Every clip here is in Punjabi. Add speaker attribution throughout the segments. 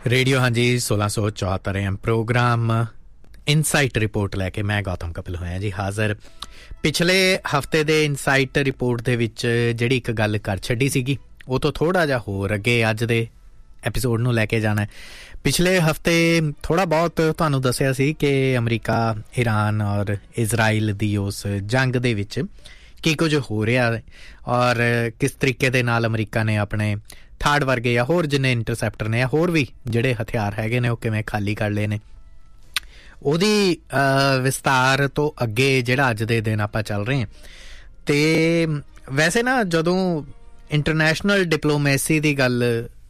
Speaker 1: ਰੇਡੀਓ ਹਾਂਜੀ 1674 AM ਪ੍ਰੋਗਰਾਮ ਇਨਸਾਈਟ ਰਿਪੋਰਟ ਲੈ ਕੇ ਮੈਂ ਗੌਤਮ ਕਪਿਲ ਹੋਇਆ ਜੀ ਹਾਜ਼ਰ। ਪਿਛਲੇ ਹਫਤੇ ਦੇ ਇਨਸਾਈਟ ਰਿਪੋਰਟ ਦੇ ਵਿੱਚ ਜਿਹੜੀ ਇੱਕ ਗੱਲ ਕਰ ਛੱਡੀ ਸੀਗੀ ਉਹ ਤੋਂ ਥੋੜ੍ਹਾ ਜਿਹਾ ਹੋਰ ਅੱਗੇ ਅੱਜ ਦੇ ਐਪੀਸੋਡ ਨੂੰ ਲੈ ਕੇ ਜਾਣਾ। ਪਿਛਲੇ ਹਫਤੇ ਥੋੜ੍ਹਾ ਬਹੁਤ ਤੁਹਾਨੂੰ ਦੱਸਿਆ ਸੀ ਕਿ ਅਮਰੀਕਾ, ਈਰਾਨ ਔਰ ਇਜ਼ਰਾਈਲ ਦੀ ਉਸ ਜੰਗ ਦੇ ਵਿੱਚ ਕੀ ਕੁਝ ਹੋ ਰਿਹਾ ਔਰ ਕਿਸ ਤਰੀਕੇ ਦੇ ਨਾਲ ਅਮਰੀਕਾ ਨੇ ਆਪਣੇ ਥਾੜ ਵਰਗੇ ਜਾਂ ਹੋਰ ਜਿੰਨੇ ਇੰਟਰਸੈਪਟਰ ਨੇ ਜਾਂ ਹੋਰ ਵੀ ਜਿਹੜੇ ਹਥਿਆਰ ਹੈਗੇ ਨੇ ਉਹ ਕਿਵੇਂ ਖਾਲੀ ਕਰ ਲਏ ਨੇ। ਉਹਦੀ ਵਿਸਤਾਰ ਤੋਂ ਅੱਗੇ ਜਿਹੜਾ ਅੱਜ ਦੇ ਦਿਨ ਆਪਾਂ ਚੱਲ ਰਹੇ ਹਾਂ। ਅਤੇ ਵੈਸੇ ਨਾ ਜਦੋਂ ਇੰਟਰਨੈਸ਼ਨਲ ਡਿਪਲੋਮੈਸੀ ਦੀ ਗੱਲ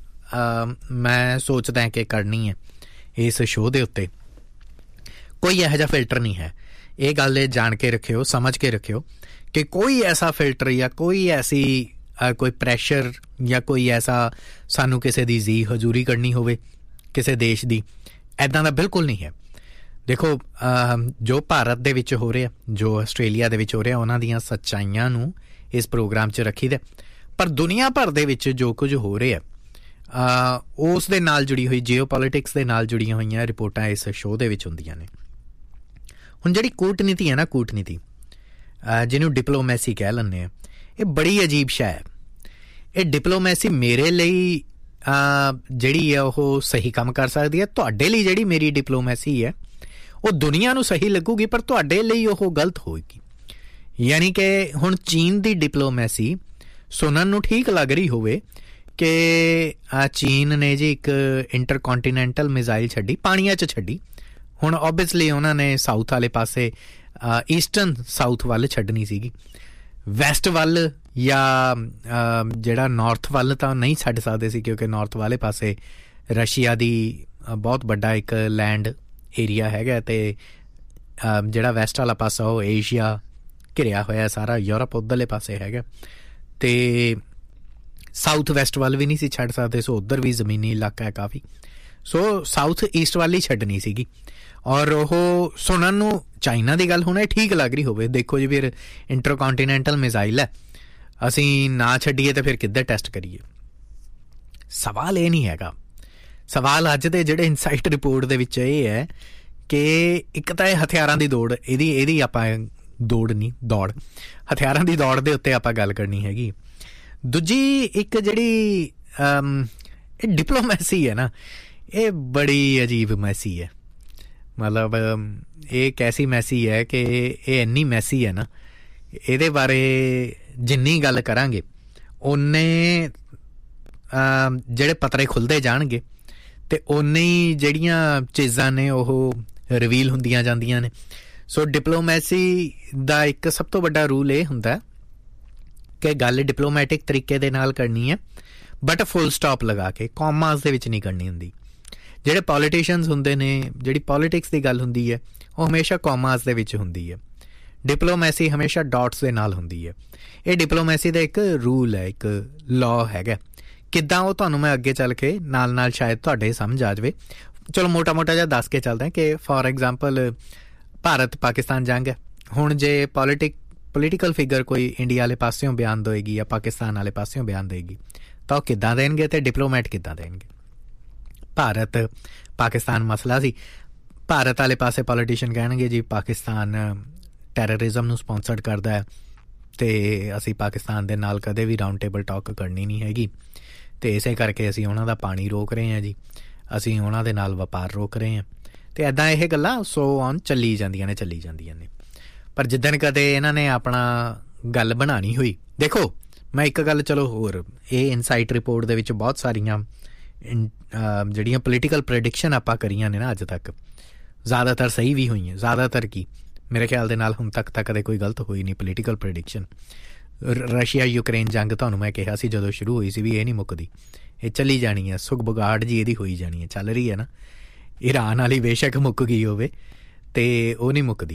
Speaker 1: ਮੈਂ ਸੋਚਦਾ ਕਿ ਕਰਨੀ ਹੈ ਇਸ ਸ਼ੋਅ ਦੇ ਉੱਤੇ, ਕੋਈ ਇਹੋ ਜਿਹਾ ਫਿਲਟਰ ਨਹੀਂ ਹੈ। ਇਹ ਗੱਲ ਜਾਣ ਕੇ ਰੱਖਿਓ, ਸਮਝ ਕੇ ਰੱਖਿਓ ਕਿ ਕੋਈ ਐਸਾ ਫਿਲਟਰ ਜਾਂ ਕੋਈ ਐਸੀ ਕੋਈ ਪ੍ਰੈਸ਼ਰ ਜਾਂ ਕੋਈ ਐਸਾ ਸਾਨੂੰ ਕਿਸੇ ਦੀ ਜੀ ਹਜ਼ੂਰੀ ਕਰਨੀ ਹੋਵੇ ਕਿਸੇ ਦੇਸ਼ ਦੀ, ਇੱਦਾਂ ਦਾ ਬਿਲਕੁਲ ਨਹੀਂ ਹੈ। ਦੇਖੋ ਜੋ ਭਾਰਤ ਦੇ ਵਿੱਚ ਹੋ ਰਿਹਾ, ਜੋ ਆਸਟ੍ਰੇਲੀਆ ਦੇ ਵਿੱਚ ਹੋ ਰਿਹਾ, ਉਹਨਾਂ ਦੀਆਂ ਸੱਚਾਈਆਂ ਨੂੰ ਇਸ ਪ੍ਰੋਗਰਾਮ 'ਚ ਰੱਖੀਦਾ, ਪਰ ਦੁਨੀਆ ਭਰ ਦੇ ਵਿੱਚ ਜੋ ਕੁਝ ਹੋ ਰਿਹਾ ਉਸ ਦੇ ਨਾਲ ਜੁੜੀ ਹੋਈ ਜੀਓ ਪੋਲੀਟਿਕਸ ਦੇ ਨਾਲ ਜੁੜੀਆਂ ਹੋਈਆਂ ਰਿਪੋਰਟਾਂ ਇਸ ਸ਼ੋਅ ਦੇ ਵਿੱਚ ਹੁੰਦੀਆਂ ਨੇ। ਹੁਣ ਜਿਹੜੀ ਕੂਟਨੀਤੀ ਹੈ ਨਾ, ਕੂਟਨੀਤੀ ਜਿਹਨੂੰ ਡਿਪਲੋਮੈਸੀ ਕਹਿ ਲੈਂਦੇ ਹਾਂ, ਇਹ ਬੜੀ ਅਜੀਬ ਸ਼ੈ ਹੈ। ਇਹ ਡਿਪਲੋਮੈਸੀ ਮੇਰੇ ਲਈ ਜਿਹੜੀ ਹੈ ਉਹ ਸਹੀ ਕੰਮ ਕਰ ਸਕਦੀ ਹੈ। ਤੁਹਾਡੇ ਲਈ ਜਿਹੜੀ ਮੇਰੀ ਡਿਪਲੋਮੈਸੀ ਹੈ ਉਹ ਦੁਨੀਆ ਨੂੰ ਸਹੀ ਲੱਗੂਗੀ, ਪਰ ਤੁਹਾਡੇ ਲਈ ਉਹ ਗਲਤ ਹੋਏਗੀ। ਯਾਨੀ ਕਿ ਹੁਣ ਚੀਨ ਦੀ ਡਿਪਲੋਮੈਸੀ ਸੁਣਨ ਨੂੰ ਠੀਕ ਲੱਗ ਰਹੀ ਹੋਵੇ ਕਿ ਚੀਨ ਨੇ ਜੀ ਇੱਕ ਇੰਟਰਕੋਂਟੀਨੈਂਟਲ ਮਿਜ਼ਾਈਲ ਛੱਡੀ, ਪਾਣੀਆਂ 'ਚ ਛੱਡੀ। ਹੁਣ ਓਬਵੀਅਸਲੀ ਉਹਨਾਂ ਨੇ ਸਾਊਥ ਵਾਲੇ ਪਾਸੇ ਈਸਟਰਨ ਸਾਊਥ ਵੱਲ ਛੱਡਣੀ ਸੀਗੀ, ਵੈਸਟ ਵੱਲ ਜਾਂ ਜਿਹੜਾ ਨੌਰਥ ਵੱਲ ਤਾਂ ਨਹੀਂ ਛੱਡ ਸਕਦੇ ਸੀ, ਕਿਉਂਕਿ ਨੌਰਥ ਵਾਲੇ ਪਾਸੇ ਰਸ਼ੀਆ ਦੀ ਬਹੁਤ ਵੱਡਾ ਇੱਕ ਲੈਂਡ ਏਰੀਆ ਹੈਗਾ ਅਤੇ ਜਿਹੜਾ ਵੈਸਟ ਵਾਲਾ ਪਾਸਾ ਉਹ ਏਸ਼ੀਆ ਘਿਰਿਆ ਹੋਇਆ ਸਾਰਾ, ਯੂਰਪ ਉੱਧਰਲੇ ਪਾਸੇ ਹੈਗਾ, ਅਤੇ ਸਾਊਥ ਵੈਸਟ ਵੱਲ ਵੀ ਨਹੀਂ ਸੀ ਛੱਡ ਸਕਦੇ। ਸੋ ਉੱਧਰ ਵੀ ਜ਼ਮੀਨੀ ਇਲਾਕਾ ਹੈ ਕਾਫੀ। ਸੋ ਸਾਊਥ ਈਸਟ ਵੱਲ ਹੀ ਛੱਡਣੀ ਸੀਗੀ ਔਰ ਉਹ ਸੁਣਨ ਨੂੰ ਚਾਈਨਾ ਦੀ ਗੱਲ ਹੁਣ ਠੀਕ ਲੱਗ ਰਹੀ ਹੋਵੇ। ਦੇਖੋ ਜੀ ਫਿਰ ਇੰਟਰਕੋਂਟੀਨੈਂਟਲ ਮਿਜ਼ਾਈਲ ਹੈ, ਅਸੀਂ ਨਾ ਛੱਡੀਏ ਤਾਂ ਫਿਰ ਕਿੱਧਰ ਟੈਸਟ ਕਰੀਏ। ਸਵਾਲ ਇਹ ਨਹੀਂ ਹੈਗਾ। ਸਵਾਲ ਅੱਜ ਦੇ ਜਿਹੜੇ ਇਨਸਾਈਟ ਰਿਪੋਰਟ ਦੇ ਵਿੱਚ ਇਹ ਹੈ ਕਿ ਇੱਕ ਤਾਂ ਇਹ ਹਥਿਆਰਾਂ ਦੀ ਦੌੜ, ਇਹਦੀ ਆਪਾਂ ਦੌੜ ਨਹੀਂ, ਦੌੜ, ਹਥਿਆਰਾਂ ਦੀ ਦੌੜ ਦੇ ਉੱਤੇ ਆਪਾਂ ਗੱਲ ਕਰਨੀ ਹੈਗੀ। ਦੂਜੀ ਇੱਕ ਜਿਹੜੀ ਇਹ ਡਿਪਲੋਮੈਸੀ ਹੈ ਨਾ, ਇਹ ਬੜੀ ਅਜੀਬ ਮੈਸੀ ਹੈ। ਮਤਲਬ ਇਹ ਇੱਕ ਐਸੀ ਮੈਸੀ ਹੈ ਕਿ ਇਹ ਇੰਨੀ ਮੈਸੀ ਹੈ ਨਾ, ਇਹਦੇ ਬਾਰੇ ਜਿੰਨੀ ਗੱਲ ਕਰਾਂਗੇ ਓਨੇ ਜਿਹੜੇ ਪੱਤਰੇ ਖੁੱਲ੍ਹਦੇ ਜਾਣਗੇ ਅਤੇ ਓਨੇ ਹੀ ਜਿਹੜੀਆਂ ਚੀਜ਼ਾਂ ਨੇ ਉਹ ਰਿਵੀਲ ਹੁੰਦੀਆਂ ਜਾਂਦੀਆਂ ਨੇ। ਸੋ ਡਿਪਲੋਮੈਸੀ ਦਾ ਇੱਕ ਸਭ ਤੋਂ ਵੱਡਾ ਰੂਲ ਇਹ ਹੁੰਦਾ ਕਿ ਗੱਲ ਡਿਪਲੋਮੈਟਿਕ ਤਰੀਕੇ ਦੇ ਨਾਲ ਕਰਨੀ ਹੈ, ਬਟ ਫੁੱਲ ਸਟਾਪ ਲਗਾ ਕੇ, ਕੌਮਾਸ ਦੇ ਵਿੱਚ ਨਹੀਂ ਕਰਨੀ ਹੁੰਦੀ। ਜਿਹੜੇ ਪੋਲੀਟੀਸ਼ੀਅਨਸ ਹੁੰਦੇ ਨੇ, ਜਿਹੜੀ ਪੋਲੀਟਿਕਸ ਦੀ ਗੱਲ ਹੁੰਦੀ ਹੈ ਉਹ ਹਮੇਸ਼ਾ ਕੌਮਾਸ ਦੇ ਵਿੱਚ ਹੁੰਦੀ ਹੈ। ਡਿਪਲੋਮੈਸੀ ਹਮੇਸ਼ਾ ਡਾਟਸ ਦੇ ਨਾਲ ਹੁੰਦੀ ਹੈ। ਇਹ ਡਿਪਲੋਮੈਸੀ ਦਾ ਇੱਕ ਰੂਲ ਹੈ, ਇੱਕ ਲਾਅ ਹੈਗਾ। ਕਿੱਦਾਂ ਉਹ ਤੁਹਾਨੂੰ ਮੈਂ ਅੱਗੇ ਚੱਲ ਕੇ ਨਾਲ ਨਾਲ ਸ਼ਾਇਦ ਤੁਹਾਡੇ ਸਮਝ ਆ ਜਾਵੇ। ਚਲੋ ਮੋਟਾ ਮੋਟਾ ਜਿਹਾ ਦੱਸ ਕੇ ਚੱਲਦਾ ਕਿ ਫੋਰ ਐਗਜ਼ਾਮਪਲ ਭਾਰਤ ਪਾਕਿਸਤਾਨ ਜੰਗ ਹੈ। ਹੁਣ ਜੇ ਪੋਲੀਟੀਕਲ ਫਿਗਰ ਕੋਈ ਇੰਡੀਆ ਵਾਲੇ ਪਾਸਿਓਂ ਬਿਆਨ ਦੇਵੇਗੀ ਜਾਂ ਪਾਕਿਸਤਾਨ ਵਾਲੇ ਪਾਸਿਓਂ ਬਿਆਨ ਦੇਵੇਗੀ ਤਾਂ ਉਹ ਕਿੱਦਾਂ ਦੇਣਗੇ ਅਤੇ ਡਿਪਲੋਮੈਟ ਕਿੱਦਾਂ ਦੇਣਗੇ। ਭਾਰਤ ਪਾਕਿਸਤਾਨ ਮਸਲਾ ਸੀ, ਭਾਰਤ ਵਾਲੇ ਪਾਸੇ ਪੋਲੀਟੀਸ਼ੀਅਨ ਕਹਿਣਗੇ ਜੀ ਪਾਕਿਸਤਾਨ ਟੈਰਰਿਜ਼ਮ ਨੂੰ ਸਪੋਂਸਰਡ ਕਰਦਾ ਹੈ ਅਤੇ ਅਸੀਂ ਪਾਕਿਸਤਾਨ ਦੇ ਨਾਲ ਕਦੇ ਵੀ ਰਾਊਂਡ ਟੇਬਲ ਟਾਕ ਕਰਨੀ ਨਹੀਂ ਹੈਗੀ, ਅਤੇ ਇਸੇ ਕਰਕੇ ਅਸੀਂ ਉਹਨਾਂ ਦਾ ਪਾਣੀ ਰੋਕ ਰਹੇ ਹਾਂ ਜੀ, ਅਸੀਂ ਉਹਨਾਂ ਦੇ ਨਾਲ ਵਪਾਰ ਰੋਕ ਰਹੇ ਹਾਂ, ਅਤੇ ਇੱਦਾਂ ਇਹ ਗੱਲਾਂ ਸੋ ਔਨ ਚੱਲੀ ਜਾਂਦੀਆਂ ਨੇ। ਪਰ ਜਿੱਦਣ ਕਦੇ ਇਹਨਾਂ ਨੇ ਆਪਣਾ ਗੱਲ ਬਣਾਉਣੀ ਹੋਈ, ਦੇਖੋ ਮੈਂ ਇੱਕ ਗੱਲ ਚਲੋ ਹੋਰ, ਇਹ ਇਨਸਾਈਟ ਰਿਪੋਰਟ ਦੇ ਵਿੱਚ ਬਹੁਤ ਸਾਰੀਆਂ ਜਿਹੜੀਆਂ ਪੋਲੀਟੀਕਲ ਪ੍ਰੈਡਿਕਸ਼ਨ ਆਪਾਂ ਕਰੀਆਂ ਨੇ ਨਾ ਅੱਜ ਤੱਕ, ਜ਼ਿਆਦਾਤਰ ਸਹੀ ਵੀ ਹੋਈਆਂ, ਜ਼ਿਆਦਾਤਰ ਕੀ ਮੇਰੇ ਖਿਆਲ ਦੇ ਨਾਲ ਹੁਣ ਤੱਕ ਤਾਂ ਕਦੇ ਕੋਈ ਗਲਤ ਹੋਈ ਨਹੀਂ ਪੋਲੀਟੀਕਲ ਪ੍ਰੈਡਿਕਸ਼ਨ। ਰਸ਼ੀਆ ਯੂਕਰੇਨ ਜੰਗ ਤੁਹਾਨੂੰ ਮੈਂ ਕਿਹਾ ਸੀ ਜਦੋਂ ਸ਼ੁਰੂ ਹੋਈ ਸੀ ਵੀ ਇਹ ਨਹੀਂ ਮੁੱਕਦੀ, ਇਹ ਚੱਲੀ ਜਾਣੀ ਹੈ, ਸੁਗ ਬੁਗਾੜ ਜੀ ਇਹਦੀ ਹੋਈ ਜਾਣੀ ਹੈ, ਚੱਲ ਰਹੀ ਹੈ ਨਾ। ਈਰਾਨ ਵਾਲੀ ਬੇਸ਼ੱਕ ਮੁੱਕ ਗਈ ਹੋਵੇ ਅਤੇ ਉਹ ਨਹੀਂ ਮੁੱਕਦੀ।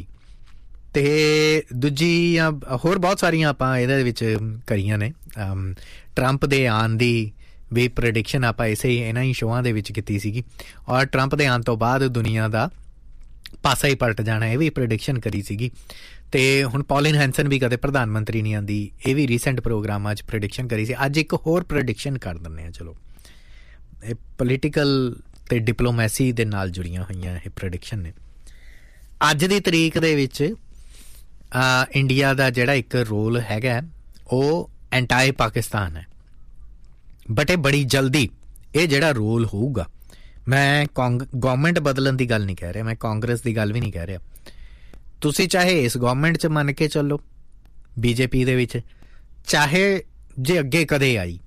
Speaker 1: ਅਤੇ ਦੂਜੀ ਹੋਰ ਬਹੁਤ ਸਾਰੀਆਂ ਆਪਾਂ ਇਹਦੇ ਵਿੱਚ ਕਰੀਆਂ ਨੇ। ਟਰੰਪ ਦੇ ਆਉਣ ਦੀ ਵੀ ਪ੍ਰੈਡਿਕਸ਼ਨ ਆਪਾਂ ਇਹਨਾਂ ਹੀ ਸ਼ੋਆਂ ਦੇ ਵਿੱਚ ਕੀਤੀ ਸੀਗੀ, ਔਰ ਟਰੰਪ ਦੇ ਆਉਣ ਤੋਂ ਬਾਅਦ ਦੁਨੀਆ ਦਾ ਪਾਸਾ ਹੀ ਪਲਟ ਜਾਣਾ, ਇਹ ਵੀ ਪ੍ਰੈਡਿਕਸ਼ਨ ਕਰੀ ਸੀਗੀ। ਅਤੇ ਹੁਣ ਪੌਲਿਨ ਹੈਂਸਨ ਵੀ ਕਦੇ ਪ੍ਰਧਾਨ ਮੰਤਰੀ ਨਹੀਂ ਆਉਂਦੀ, ਇਹ ਵੀ ਰੀਸੈਂਟ ਪ੍ਰੋਗਰਾਮਾਂ 'ਚ ਪ੍ਰੈਡਿਕਸ਼ਨ ਕਰੀ ਸੀ। ਅੱਜ ਇੱਕ ਹੋਰ ਪ੍ਰੈਡਿਕਸ਼ਨ ਕਰ ਦਿੰਦੇ ਹਾਂ। ਚਲੋ ਇਹ ਪੋਲੀਟੀਕਲ ਤੇ ਡਿਪਲੋਮੈਸੀ ਦੇ ਨਾਲ ਜੁੜੀਆਂ ਹੋਈਆਂ ਇਹ ਪ੍ਰੈਡਿਕਸ਼ਨ ਨੇ। ਅੱਜ ਦੀ ਤਰੀਕ ਦੇ ਵਿੱਚ ਇੰਡੀਆ ਦਾ ਜਿਹੜਾ ਇੱਕ ਰੋਲ ਹੈਗਾ ਉਹ ਐਂਟਾਈ ਪਾਕਿਸਤਾਨ ਹੈ, ਬਟ ਇਹ ਬੜੀ ਜਲਦੀ ਇਹ ਜਿਹੜਾ ਰੋਲ ਹੋਊਗਾ, ਮੈਂ ਗੌਰਮੈਂਟ ਬਦਲਣ ਦੀ ਗੱਲ ਨਹੀਂ ਕਹਿ ਰਿਹਾ, ਮੈਂ ਕਾਂਗਰਸ ਦੀ ਗੱਲ ਵੀ ਨਹੀਂ ਕਹਿ ਰਿਹਾ। ਤੁਸੀਂ ਚਾਹੇ ਇਸ ਗੌਰਮੈਂਟ 'ਚ ਮੰਨ ਕੇ ਚੱਲੋ BJP ਦੇ ਵਿੱਚ, ਚਾਹੇ ਜੇ ਅੱਗੇ ਕਦੇ ਆਈ,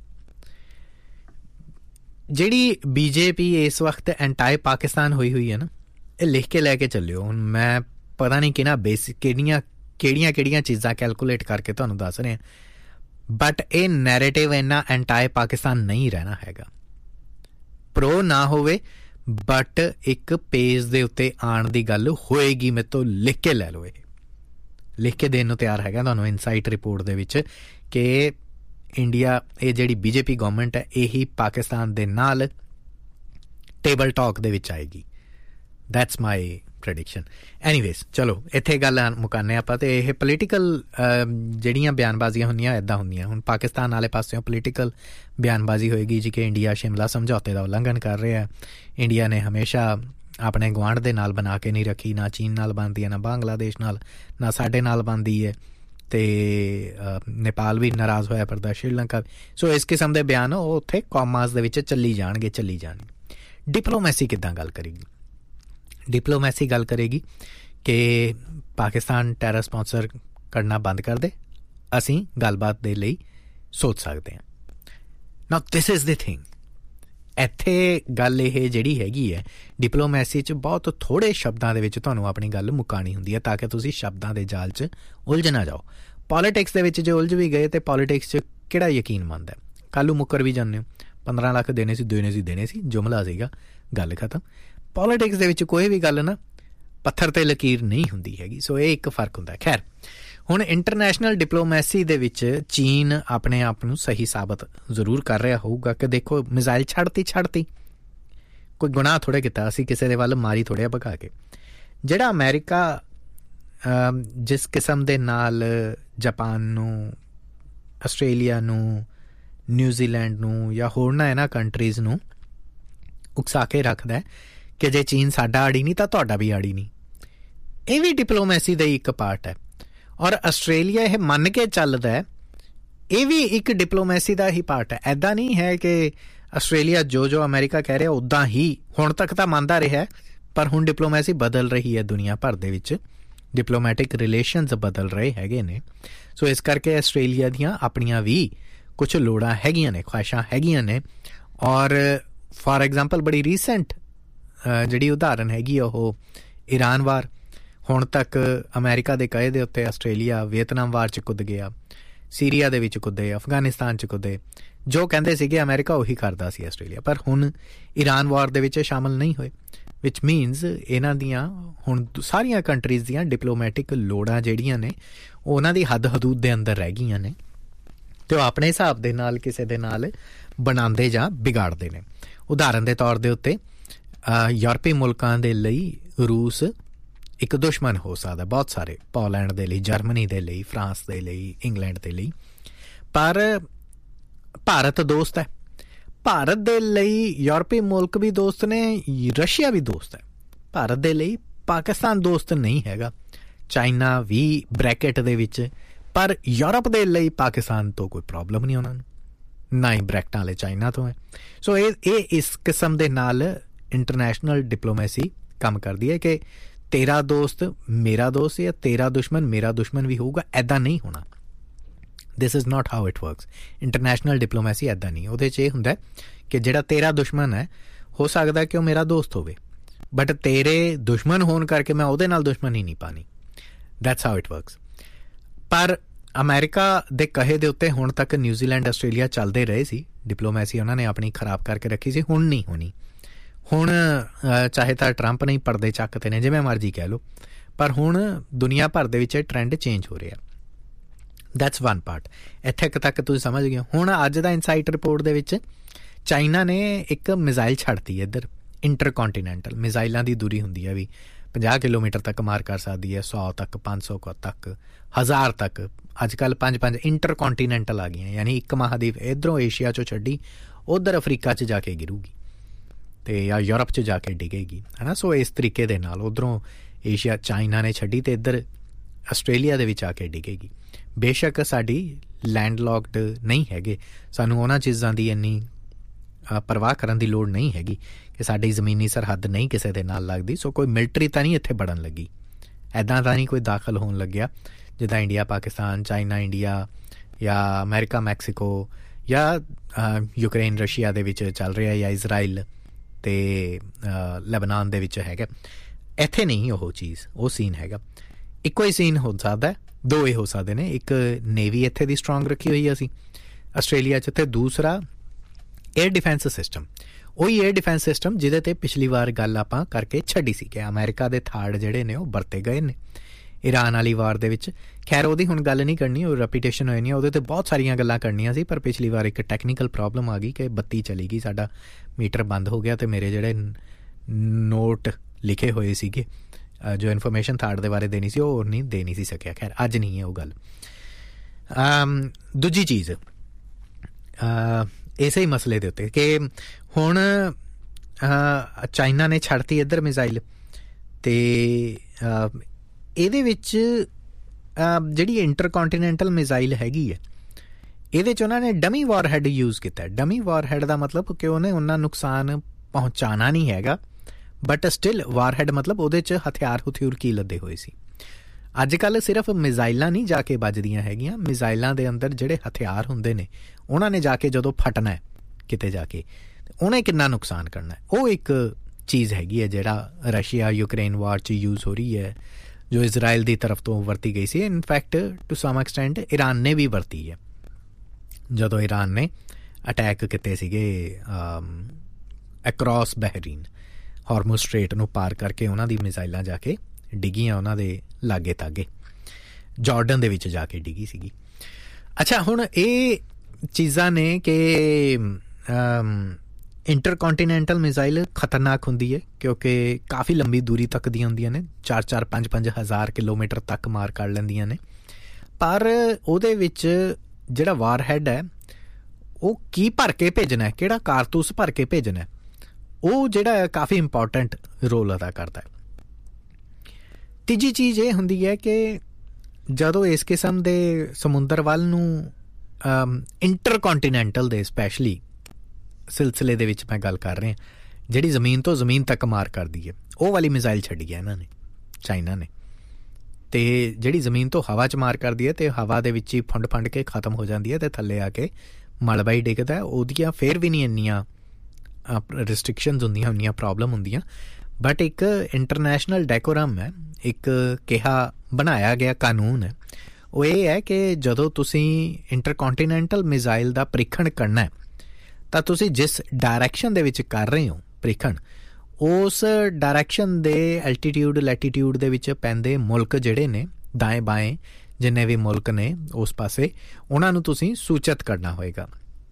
Speaker 1: ਜਿਹੜੀ BJP ਇਸ ਵਕਤ ਐਂਟਾਈ ਪਾਕਿਸਤਾਨ ਹੋਈ ਹੈ ਨਾ, ਇਹ ਲਿਖ ਕੇ ਲੈ ਕੇ ਚੱਲਿਓ। ਹੁਣ ਮੈਂ ਪਤਾ ਨਹੀਂ ਕਿਹਨਾਂ ਬੇਸਿਕ ਕਿਹੜੀਆਂ ਚੀਜ਼ਾਂ ਕੈਲਕੂਲੇਟ ਕਰਕੇ ਤੁਹਾਨੂੰ ਦੱਸ ਰਿਹਾ, ਬਟ ਇਹ ਨੈਰੇਟਿਵ ਇੰਨਾ ਐਂਟਾਈ ਪਾਕਿਸਤਾਨ ਨਹੀਂ ਰਹਿਣਾ ਹੈਗਾ। ਪ੍ਰੋ ਨਾ ਹੋਵੇ, ਬਟ ਇੱਕ ਪੇਜ ਦੇ ਉੱਤੇ ਆਉਣ ਦੀ ਗੱਲ ਹੋਏਗੀ। ਮੇਰੇ ਤੋਂ ਲਿਖ ਕੇ ਲੈ ਲਓ, ਇਹ ਲਿਖ ਕੇ ਦੇਣ ਨੂੰ ਤਿਆਰ ਹੈਗਾ ਤੁਹਾਨੂੰ ਇਨਸਾਈਟ ਰਿਪੋਰਟ ਦੇ ਵਿੱਚ ਕਿ ਇੰਡੀਆ, ਇਹ ਜਿਹੜੀ BJP ਗਵਰਨਮੈਂਟ ਹੈ, ਇਹੀ ਪਾਕਿਸਤਾਨ ਦੇ ਨਾਲ ਟੇਬਲ ਟਾਕ ਦੇ ਵਿੱਚ ਆਏਗੀ। That's my prediction. ਐਨੀਵੇਜ਼, ਚਲੋ ਇੱਥੇ ਗੱਲ ਮੁਕਾਉਂਦੇ ਆਪਾਂ। ਅਤੇ ਇਹ ਪੋਲੀਟੀਕਲ ਜਿਹੜੀਆਂ ਬਿਆਨਬਾਜ਼ੀਆਂ ਹੁੰਦੀਆਂ ਇੱਦਾਂ ਹੁੰਦੀਆਂ। ਹੁਣ ਪਾਕਿਸਤਾਨ ਵਾਲੇ ਪਾਸਿਓਂ ਪੋਲੀਟੀਕਲ ਬਿਆਨਬਾਜ਼ੀ ਹੋਏਗੀ ਜੀ ਕਿ ਇੰਡੀਆ ਸ਼ਿਮਲਾ ਸਮਝੌਤੇ ਦਾ ਉਲੰਘਣ ਕਰ ਰਿਹਾ। ਇੰਡੀਆ ਨੇ ਹਮੇਸ਼ਾ ਆਪਣੇ ਗੁਆਂਢ ਦੇ ਨਾਲ ਬਣਾ ਕੇ ਨਹੀਂ ਰੱਖੀ, ਨਾ ਚੀਨ ਨਾਲ ਬਣਦੀ ਹੈ, ਨਾ ਬੰਗਲਾਦੇਸ਼ ਨਾਲ, ਨਾ ਸਾਡੇ ਨਾਲ ਬਣਦੀ ਹੈ, ਅਤੇ ਨੇਪਾਲ ਵੀ ਨਾਰਾਜ਼ ਹੋਇਆ ਫਿਰਦਾ, ਸ਼੍ਰੀਲੰਕਾ। ਸੋ ਇਸ ਕਿਸਮ ਦੇ ਬਿਆਨ ਉਹ ਉੱਥੇ ਕੌਮਾਸ ਦੇ ਵਿੱਚ ਚੱਲੀ ਜਾਣਗੇ। ਡਿਪਲੋਮੈਸੀ ਕਿੱਦਾਂ ਗੱਲ ਕਰੇਗੀ? ਡਿਪਲੋਮੈਸੀ ਗੱਲ ਕਰੇਗੀ ਕਿ ਪਾਕਿਸਤਾਨ ਟੈਰਰ ਸਪਾਂਸਰ ਕਰਨਾ ਬੰਦ ਕਰ ਦੇ, ਅਸੀਂ ਗੱਲਬਾਤ ਦੇ ਲਈ ਸੋਚ ਸਕਦੇ ਹਾਂ। ਨਾਓ ਦਿਸ ਇਜ਼ ਦ ਥਿੰਗ। ਇੱਥੇ ਗੱਲ ਇਹ ਜਿਹੜੀ ਹੈਗੀ ਹੈ, ਡਿਪਲੋਮੈਸੀ 'ਚ ਬਹੁਤ ਥੋੜ੍ਹੇ ਸ਼ਬਦਾਂ ਦੇ ਵਿੱਚ ਤੁਹਾਨੂੰ ਆਪਣੀ ਗੱਲ ਮੁਕਾਉਣੀ ਹੁੰਦੀ ਹੈ ਤਾਂ ਕਿ ਤੁਸੀਂ ਸ਼ਬਦਾਂ ਦੇ ਜਾਲ 'ਚ ਉਲਝ ਨਾ ਜਾਓ। ਪੋਲੀਟਿਕਸ ਦੇ ਵਿੱਚ ਜੇ ਉਲਝ ਵੀ ਗਏ ਤਾਂ ਪੋਲੀਟਿਕਸ 'ਚ ਕਿਹੜਾ ਯਕੀਨ ਮੰਨਦਾ? ਕੱਲ੍ਹ ਨੂੰ ਮੁੱਕਰ ਵੀ ਜਾਂਦੇ ਹੋ। 15 ਲੱਖ ਦੇਣੇ ਸੀ, ਜੁਮਲਾ ਸੀਗਾ, ਗੱਲ ਖਤਮ। ਪੋਲੀਟਿਕਸ ਦੇ ਵਿੱਚ ਕੋਈ ਵੀ ਗੱਲ ਨਾ ਪੱਥਰ 'ਤੇ ਲਕੀਰ ਨਹੀਂ ਹੁੰਦੀ ਹੈਗੀ। ਸੋ ਇਹ ਇੱਕ ਫ਼ਰਕ ਹੁੰਦਾ। ਖੈਰ, ਹੁਣ ਇੰਟਰਨੈਸ਼ਨਲ ਡਿਪਲੋਮੈਸੀ ਦੇ ਵਿੱਚ ਚੀਨ ਆਪਣੇ ਆਪ ਨੂੰ ਸਹੀ ਸਾਬਤ ਜ਼ਰੂਰ ਕਰ ਰਿਹਾ ਹੋਊਗਾ ਕਿ ਦੇਖੋ ਮਿਜ਼ਾਈਲ ਛੱਡਤੀ, ਕੋਈ ਗੁਨਾਹ ਥੋੜ੍ਹੇ ਕੀਤਾ, ਅਸੀਂ ਕਿਸੇ ਦੇ ਵੱਲ ਮਾਰੀ ਥੋੜ੍ਹੇ ਭਗਾ ਕੇ। ਜਿਹੜਾ ਅਮਰੀਕਾ ਜਿਸ ਕਿਸਮ ਦੇ ਨਾਲ ਜਾਪਾਨ ਨੂੰ, ਆਸਟ੍ਰੇਲੀਆ ਨੂੰ, ਨਿਊਜ਼ੀਲੈਂਡ ਨੂੰ ਜਾਂ ਹੋਰਨਾਂ ਇਹਨਾਂ ਕੰਟਰੀਜ਼ ਨੂੰ ਉਕਸਾ ਕੇ ਰੱਖਦਾ ਕਿ ਜੇ ਚੀਨ ਸਾਡਾ ਆੜੀ ਨਹੀਂ ਤਾਂ ਤੁਹਾਡਾ ਵੀ ਆੜੀ ਨਹੀਂ, ਇਹ ਵੀ ਡਿਪਲੋਮੈਸੀ ਦਾ ਇੱਕ ਪਾਰਟ ਹੈ। ਔਰ ਆਸਟ੍ਰੇਲੀਆ ਇਹ ਮੰਨ ਕੇ ਚੱਲਦਾ ਹੈ, ਇਹ ਵੀ ਇੱਕ ਡਿਪਲੋਮੈਸੀ ਦਾ ਹੀ ਪਾਰਟ ਹੈ। ਐਦਾਂ ਨਹੀਂ ਹੈ ਕਿ ਆਸਟ੍ਰੇਲੀਆ ਜੋ ਅਮਰੀਕਾ ਕਹਿ ਰਿਹਾ ਉੱਦਾਂ ਹੀ ਹੁਣ ਤੱਕ ਤਾਂ ਮੰਨਦਾ ਰਿਹਾ, ਪਰ ਹੁਣ ਡਿਪਲੋਮੈਸੀ ਬਦਲ ਰਹੀ ਹੈ। ਦੁਨੀਆ ਭਰ ਦੇ ਵਿੱਚ ਡਿਪਲੋਮੈਟਿਕ ਰਿਲੇਸ਼ਨਸ ਬਦਲ ਰਹੇ ਹੈਗੇ ਨੇ। ਸੋ ਇਸ ਕਰਕੇ ਆਸਟ੍ਰੇਲੀਆ ਦੀਆਂ ਆਪਣੀਆਂ ਵੀ ਕੁਛ ਲੋੜਾਂ ਹੈਗੀਆਂ ਨੇ, ਖੁਆਇਸ਼ਾਂ ਹੈਗੀਆਂ ਨੇ। ਔਰ ਫਾਰ ਐਗਜ਼ਾਮਪਲ ਬੜੀ ਰੀਸੈਂਟ ਜਿਹੜੀ ਉਦਾਹਰਨ ਹੈਗੀ ਉਹ ਈਰਾਨ ਵਾਰ। ਹੁਣ ਤੱਕ ਅਮਰੀਕਾ ਦੇ ਕਹੇ ਦੇ ਉੱਤੇ ਆਸਟ੍ਰੇਲੀਆ ਵੀਅਤਨਾਮ ਵਾਰ 'ਚ ਕੁੱਦ ਗਿਆ, ਸੀਰੀਆ ਦੇ ਵਿੱਚ ਕੁੱਦੇ, ਅਫਗਾਨਿਸਤਾਨ 'ਚ ਕੁੱਦੇ। ਜੋ ਕਹਿੰਦੇ ਸੀਗੇ ਅਮਰੀਕਾ ਉਹੀ ਕਰਦਾ ਸੀ ਆਸਟ੍ਰੇਲੀਆ, ਪਰ ਹੁਣ ਈਰਾਨ ਵਾਰ ਦੇ ਵਿੱਚ ਸ਼ਾਮਲ ਨਹੀਂ ਹੋਏ, ਵਿਚ ਮੀਨਸ ਇਹਨਾਂ ਦੀਆਂ ਹੁਣ ਸਾਰੀਆਂ ਕੰਟਰੀਜ਼ ਦੀਆਂ ਡਿਪਲੋਮੈਟਿਕ ਲੋੜਾਂ ਜਿਹੜੀਆਂ ਨੇ ਉਹਨਾਂ ਦੀ ਹੱਦ ਹਦੂਦ ਦੇ ਅੰਦਰ ਰਹਿ ਗਈਆਂ ਨੇ, ਅਤੇ ਉਹ ਆਪਣੇ ਹਿਸਾਬ ਦੇ ਨਾਲ ਕਿਸੇ ਦੇ ਨਾਲ ਬਣਾਉਂਦੇ ਜਾਂ ਵਿਗਾੜਦੇ ਨੇ। ਉਦਾਹਰਨ ਦੇ ਤੌਰ ਦੇ ਉੱਤੇ ਯੂਰਪੀ ਮੁਲਕਾਂ ਦੇ ਲਈ ਰੂਸ ਇੱਕ ਦੁਸ਼ਮਣ ਹੋ ਸਕਦਾ, ਬਹੁਤ ਸਾਰੇ, ਪੋਲੈਂਡ ਦੇ ਲਈ, ਜਰਮਨੀ ਦੇ ਲਈ, ਫਰਾਂਸ ਦੇ ਲਈ, ਇੰਗਲੈਂਡ ਦੇ ਲਈ, ਪਰ ਭਾਰਤ ਦੋਸਤ ਹੈ। ਭਾਰਤ ਦੇ ਲਈ ਯੂਰਪੀ ਮੁਲਕ ਵੀ ਦੋਸਤ ਨੇ, ਰਸ਼ੀਆ ਵੀ ਦੋਸਤ ਹੈ। ਭਾਰਤ ਦੇ ਲਈ ਪਾਕਿਸਤਾਨ ਦੋਸਤ ਨਹੀਂ ਹੈਗਾ, ਚਾਈਨਾ ਵੀ ਬ੍ਰੈਕਟ ਦੇ ਵਿੱਚ, ਪਰ ਯੂਰਪ ਦੇ ਲਈ ਪਾਕਿਸਤਾਨ ਤੋਂ ਕੋਈ ਪ੍ਰੋਬਲਮ ਨਹੀਂ ਉਹਨਾਂ ਨੂੰ, ਨਾ ਹੀ ਬ੍ਰੈਕਟਾਂ ਵਾਲੇ ਚਾਈਨਾ ਤੋਂ ਹੈ। ਸੋ ਇਹ ਇਸ ਕਿਸਮ ਦੇ ਨਾਲ ਇੰਟਰਨੈਸ਼ਨਲ ਡਿਪਲੋਮੈਸੀ ਕੰਮ ਕਰਦੀ ਹੈ ਕਿ ਤੇਰਾ ਦੋਸਤ ਮੇਰਾ ਦੋਸਤ ਜਾਂ ਤੇਰਾ ਦੁਸ਼ਮਣ ਮੇਰਾ ਦੁਸ਼ਮਣ ਵੀ ਹੋਊਗਾ। ਐਦਾਂ ਨਹੀਂ ਹੋਣਾ। This is not how it works. International diplomacy ਐਦਾਂ ਨਹੀਂ। ਉਹਦੇ 'ਚ ਇਹ ਹੁੰਦਾ ਕਿ ਜਿਹੜਾ ਤੇਰਾ ਦੁਸ਼ਮਣ ਹੈ, ਹੋ ਸਕਦਾ ਕਿ ਉਹ ਮੇਰਾ ਦੋਸਤ ਹੋਵੇ, ਬਟ ਤੇਰੇ ਦੁਸ਼ਮਣ ਹੋਣ ਕਰਕੇ ਮੈਂ ਉਹਦੇ ਨਾਲ ਦੁਸ਼ਮਣੀ ਨਹੀਂ ਪਾਣੀ। That's how it works. ਪਰ ਅਮਰੀਕਾ ਦੇ ਕਹੇ ਦੇ ਉੱਤੇ ਹੁਣ ਤੱਕ ਨਿਊਜ਼ੀਲੈਂਡ, ਆਸਟ੍ਰੇਲੀਆ ਚੱਲਦੇ ਰਹੇ ਸੀ ਡਿਪਲੋਮੈਸੀ, ਉਹਨਾਂ ਨੇ ਆਪਣੀ ਖਰਾਬ ਕਰਕੇ ਰੱਖੀ ਸੀ। ਹੁਣ ਨਹੀਂ ਹੋਣੀ। ਹੁਣ ਚਾਹੇ ਤਾਂ ਟਰੰਪ ਨਹੀਂ ਪਰਦੇ ਚੱਕਦੇ ਨੇ, ਜਿਵੇਂ ਮਰਜ਼ੀ ਕਹਿ ਲਓ, ਪਰ ਹੁਣ ਦੁਨੀਆ ਭਰ ਦੇ ਵਿੱਚ ਟਰੈਂਡ ਚੇਂਜ ਹੋ ਰਿਹਾ। That's one part. ਇੱਥੇ ਤੱਕ ਤੁਸੀਂ ਸਮਝ ਗਏ। ਹੁਣ ਅੱਜ ਦਾ ਇਨਸਾਈਟ ਰਿਪੋਰਟ ਦੇ ਵਿੱਚ ਚਾਈਨਾ ਨੇ ਇੱਕ ਮਿਜ਼ਾਈਲ ਛੱਡਤੀ ਇੱਧਰ, ਇੰਟਰਕੌਂਟੀਨੈਂਟਲ। ਮਿਜ਼ਾਈਲਾਂ ਦੀ ਦੂਰੀ ਹੁੰਦੀ ਹੈ ਵੀ 50 ਕਿਲੋਮੀਟਰ ਤੱਕ ਮਾਰ ਕਰ ਸਕਦੀ ਹੈ, 100 ਤੱਕ, 500 ਤੱਕ, 1000 ਤੱਕ। ਅੱਜ ਕੱਲ੍ਹ 5 ਇੰਟਰਕੌਂਟੀਨੈਂਟਲ ਆ ਗਈਆਂ, ਯਾਨੀ ਇੱਕ ਮਹਾਦੀਪ ਇੱਧਰੋਂ ਏਸ਼ੀਆ 'ਚੋਂ ਛੱਡੀ ਉੱਧਰ ਅਫਰੀਕਾ 'ਚ ਜਾ ਕੇ ਗਿਰੂਗੀ। ਤੇ ਜਾਂ ਯੂਰਪ 'ਚ ਜਾ ਕੇ ਡਿੱਗੇਗੀ, ਹੈ ਨਾ। ਸੋ ਇਸ ਤਰੀਕੇ ਦੇ ਨਾਲ ਉੱਧਰੋਂ ਏਸ਼ੀਆ ਚਾਈਨਾ ਨੇ ਛੱਡੀ ਅਤੇ ਇੱਧਰ ਆਸਟ੍ਰੇਲੀਆ ਦੇ ਵਿੱਚ ਆ ਕੇ ਡਿੱਗੇਗੀ। ਬੇਸ਼ੱਕ ਸਾਡੀ ਲੈਂਡ ਲੌਕਡ ਨਹੀਂ ਹੈਗੇ, ਸਾਨੂੰ ਉਹਨਾਂ ਚੀਜ਼ਾਂ ਦੀ ਇੰਨੀ ਪਰਵਾਹ ਕਰਨ ਦੀ ਲੋੜ ਨਹੀਂ ਹੈਗੀ ਕਿ ਸਾਡੀ ਜ਼ਮੀਨੀ ਸਰਹੱਦ ਨਹੀਂ ਕਿਸੇ ਦੇ ਨਾਲ ਲੱਗਦੀ। ਸੋ ਕੋਈ ਮਿਲਟਰੀ ਤਾਂ ਨਹੀਂ ਇੱਥੇ ਵੜਨ ਲੱਗੀ, ਇੱਦਾਂ ਤਾਂ ਨਹੀਂ ਕੋਈ ਦਾਖਲ ਹੋਣ ਲੱਗਿਆ ਜਿੱਦਾਂ ਇੰਡੀਆ ਪਾਕਿਸਤਾਨ, ਚਾਈਨਾ ਇੰਡੀਆ, ਜਾਂ ਅਮਰੀਕਾ ਮੈਕਸੀਕੋ, ਜਾਂ ਯੂਕਰੇਨ ਰਸ਼ੀਆ ਦੇ ਵਿੱਚ ਚੱਲ ਰਿਹਾ, ਜਾਂ ਇਜ਼ਰਾਈਲ ਅਤੇ ਲੈਬਨਾਨ ਦੇ ਵਿੱਚ ਹੈਗਾ। ਇੱਥੇ ਨਹੀਂ ਉਹ ਚੀਜ਼, ਉਹ ਸੀਨ ਹੈਗਾ। ਇੱਕੋ ਹੀ ਸੀਨ ਹੋ ਸਕਦਾ, ਦੋ ਇਹ ਹੋ ਸਕਦੇ ਨੇ। ਇੱਕ ਨੇਵੀ ਇੱਥੇ ਦੀ ਸਟਰੋਂਗ ਰੱਖੀ ਹੋਈ ਅਸੀਂ ਆਸਟ੍ਰੇਲੀਆ 'ਚ, ਅਤੇ ਦੂਸਰਾ ਏਅਰ ਡਿਫੈਂਸ ਸਿਸਟਮ। ਉਹੀ ਏਅਰ ਡਿਫੈਂਸ ਸਿਸਟਮ ਜਿਹਦੇ 'ਤੇ ਪਿਛਲੀ ਵਾਰ ਗੱਲ ਆਪਾਂ ਕਰਕੇ ਛੱਡੀ ਸੀ ਕਿ ਅਮਰੀਕਾ ਦੇ ਥਾੜ ਜਿਹੜੇ ਨੇ ਉਹ ਵਰਤੇ ਗਏ ਨੇ ਈਰਾਨ ਵਾਲੀ ਵਾਰ ਦੇ ਵਿੱਚ। ਖੈਰ ਉਹਦੀ ਹੁਣ ਗੱਲ ਨਹੀਂ ਕਰਨੀ, ਉਹ ਰੈਪੂਟੇਸ਼ਨ ਹੋਈ ਨਹੀਂ, ਉਹਦੇ 'ਤੇ ਬਹੁਤ ਸਾਰੀਆਂ ਗੱਲਾਂ ਕਰਨੀਆਂ ਸੀ। ਪਰ ਪਿਛਲੀ ਵਾਰ ਇੱਕ ਟੈਕਨੀਕਲ ਪ੍ਰੋਬਲਮ ਆ ਗਈ ਕਿ ਬੱਤੀ ਚਲੀ ਗਈ, ਸਾਡਾ ਮੀਟਰ ਬੰਦ ਹੋ ਗਿਆ, ਅਤੇ ਮੇਰੇ ਜਿਹੜੇ ਨੋਟ ਲਿਖੇ ਹੋਏ ਸੀਗੇ ਜੋ ਇਨਫੋਰਮੇਸ਼ਨ ਥਾੜ ਦੇ ਬਾਰੇ ਦੇਣੀ ਸੀ ਉਹ ਨਹੀਂ ਦੇ ਨਹੀਂ ਸੀ ਸਕਿਆ। ਖੈਰ ਅੱਜ ਨਹੀਂ ਹੈ ਉਹ ਗੱਲ। ਦੂਜੀ ਚੀਜ਼ ਇਸੇ ਹੀ ਮਸਲੇ ਦੇ ਉੱਤੇ ਕਿ ਹੁਣ ਚਾਈਨਾ ਨੇ ਛੱਡਤੀ ਇੱਧਰ ਮਿਜ਼ਾਈਲ, ਅਤੇ ਇਹਦੇ ਵਿੱਚ ਜਿਹੜੀ ਇੰਟਰਕੋਂਟੀਨੈਂਟਲ ਮਿਜ਼ਾਈਲ ਹੈਗੀ ਹੈ ਇਹਦੇ 'ਚ ਉਹਨਾਂ ਨੇ ਡਮੀ ਵਾਰਹੈਡ ਯੂਜ਼ ਕੀਤਾ। ਡਮੀ ਵਾਰਹੈਡ ਦਾ ਮਤਲਬ ਕਿ ਉਹਨੇ ਉਹਨਾਂ ਨੁਕਸਾਨ ਪਹੁੰਚਾਉਣਾ ਨਹੀਂ ਹੈਗਾ, ਬਟ ਸਟਿਲ ਵਾਰਹੈਡ ਮਤਲਬ ਉਹਦੇ 'ਚ ਹਥਿਆਰ ਹੁਥਿਆਰ ਕੀ ਲੱਦੇ ਹੋਏ ਸੀ। ਅੱਜ ਕੱਲ੍ਹ ਸਿਰਫ ਮਿਜ਼ਾਈਲਾਂ ਨਹੀਂ ਜਾ ਕੇ ਵੱਜਦੀਆਂ ਹੈਗੀਆਂ, ਮਿਜ਼ਾਈਲਾਂ ਦੇ ਅੰਦਰ ਜਿਹੜੇ ਹਥਿਆਰ ਹੁੰਦੇ ਨੇ ਉਹਨਾਂ ਨੇ ਜਾ ਕੇ ਜਦੋਂ ਫਟਣਾ ਹੈ ਕਿਤੇ ਜਾ ਕੇ, ਉਹਨੇ ਕਿੰਨਾ ਨੁਕਸਾਨ ਕਰਨਾ ਹੈ, ਉਹ ਇੱਕ ਚੀਜ਼ ਹੈਗੀ ਹੈ ਜਿਹੜਾ ਰਸ਼ੀਆ ਯੂਕਰੇਨ ਵਾਰ 'ਚ ਯੂਜ਼ ਹੋ ਰਹੀ ਹੈ, ਜੋ ਇਜ਼ਰਾਈਲ ਦੀ ਤਰਫ ਤੋਂ ਵਰਤੀ ਗਈ ਸੀ। In fact to sum extent Iran ਨੇ ਵੀ ਵਰਤੀ ਹੈ ਜਦੋਂ ਈਰਾਨ ਨੇ ਅਟੈਕ ਕੀਤੇ ਸੀਗੇ ਅਕ੍ਰੋਸ ਬਹਿਰੀਨ, ਹਾਰਮੁਜ਼ ਸਟ੍ਰੇਟ ਨੂੰ ਪਾਰ ਕਰਕੇ ਉਹਨਾਂ ਦੀ ਮਿਜ਼ਾਈਲਾਂ ਜਾ ਕੇ ਡਿੱਗੀਆਂ ਉਹਨਾਂ ਦੇ ਲਾਗੇ ਤਾਗੇ, ਜਾਰਡਨ ਦੇ ਵਿੱਚ ਜਾ ਕੇ ਡਿੱਗੀ ਸੀਗੀ। ਅੱਛਾ, ਹੁਣ ਇਹ ਚੀਜ਼ਾਂ ਨੇ ਕਿ ਇੰਟਰਕੋਂਟੀਨੈਂਟਲ ਮਿਜ਼ਾਈਲ ਖਤਰਨਾਕ ਹੁੰਦੀ ਹੈ ਕਿਉਂਕਿ ਕਾਫੀ ਲੰਬੀ ਦੂਰੀ ਤੱਕ ਦੀਆਂ ਹੁੰਦੀਆਂ ਨੇ, 4-4, 5-5 ਹਜ਼ਾਰ ਕਿਲੋਮੀਟਰ ਤੱਕ ਮਾਰ ਕਰ ਲੈਂਦੀਆਂ ਨੇ। ਪਰ ਉਹਦੇ ਵਿੱਚ ਜਿਹੜਾ ਵਾਰਹੈਡ ਹੈ ਉਹ ਕੀ ਭਰ ਕੇ ਭੇਜਣਾ, ਕਿਹੜਾ ਕਾਰਤੂਸ ਭਰ ਕੇ ਭੇਜਣਾ, ਉਹ ਜਿਹੜਾ ਕਾਫੀ ਇੰਪੋਰਟੈਂਟ ਰੋਲ ਅਦਾ ਕਰਦਾ ਹੈ। ਤੀਜੀ ਚੀਜ਼ ਇਹ ਹੁੰਦੀ ਹੈ ਕਿ ਜਦੋਂ ਇਸ ਕਿਸਮ ਦੇ ਸਮੁੰਦਰ ਵੱਲ ਨੂੰ ਇੰਟਰਕੋਂਟੀਨੈਂਟਲ ਦੇ ਸਪੈਸ਼ਲੀ ਸਿਲਸਿਲੇ ਦੇ ਵਿੱਚ ਮੈਂ ਗੱਲ ਕਰ ਰਿਹਾ, ਜਿਹੜੀ ਜ਼ਮੀਨ ਤੋਂ ਜ਼ਮੀਨ ਤੱਕ ਮਾਰ ਕਰਦੀ ਹੈ, ਉਹ ਵਾਲੀ ਮਿਜ਼ਾਈਲ ਛੱਡੀ ਹੈ ਇਹਨਾਂ ਨੇ, ਚਾਈਨਾ ਨੇ। ਅਤੇ ਜਿਹੜੀ ਜ਼ਮੀਨ ਤੋਂ ਹਵਾ 'ਚ ਮਾਰ ਕਰਦੀ ਹੈ ਅਤੇ ਹਵਾ ਦੇ ਵਿੱਚ ਹੀ ਫੰਡ ਕੇ ਖਤਮ ਹੋ ਜਾਂਦੀ ਹੈ ਅਤੇ ਥੱਲੇ ਆ ਕੇ ਮਲਬਾ ਹੀ ਡਿੱਗਦਾ, ਉਹਦੀਆਂ ਫਿਰ ਵੀ ਨਹੀਂ ਇੰਨੀਆਂ ਰਿਸਟ੍ਰਿਕਸ਼ਨਸ ਹੁੰਦੀਆਂ, ਇੰਨੀਆਂ ਪ੍ਰੋਬਲਮ ਹੁੰਦੀਆਂ। ਬਟ ਇੱਕ ਇੰਟਰਨੈਸ਼ਨਲ ਡੈਕੋਰਮ ਹੈ, ਇੱਕ ਕਿਹਾ ਬਣਾਇਆ ਗਿਆ ਕਾਨੂੰਨ ਹੈ, ਉਹ ਇਹ ਹੈ ਕਿ ਜਦੋਂ ਤੁਸੀਂ ਇੰਟਰਕੋਂਟੀਨੈਂਟਲ ਮਿਜ਼ਾਈਲ ਦਾ ਪ੍ਰੀਖਣ ਕਰਨਾ ਹੈ ਤਾਂ ਤੁਸੀਂ ਜਿਸ ਡਾਇਰੈਕਸ਼ਨ ਦੇ ਵਿੱਚ ਕਰ ਰਹੇ ਹੋ ਪ੍ਰੀਖਣ, ਉਸ ਡਾਇਰੈਕਸ਼ਨ ਦੇ ਐਲਟੀਟਿਊਡ ਲੈਟੀਟਿਊਡ ਦੇ ਵਿੱਚ ਪੈਂਦੇ ਮੁਲਕ ਜਿਹੜੇ ਨੇ ਦਾਏਂ ਬਾਏਂ ਜਿੰਨੇ ਵੀ ਮੁਲਕ ਨੇ ਉਸ ਪਾਸੇ, ਉਹਨਾਂ ਨੂੰ ਤੁਸੀਂ ਸੂਚਿਤ ਕਰਨਾ ਹੋਏਗਾ